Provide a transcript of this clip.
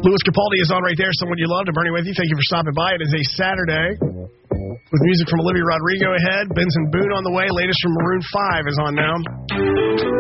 Louis Capaldi is on right there. Someone you loved. Bernie with you. Thank you for stopping by. It is a Saturday with music from Olivia Rodrigo ahead. Benson Boone on the way. Latest from Maroon 5 is on now.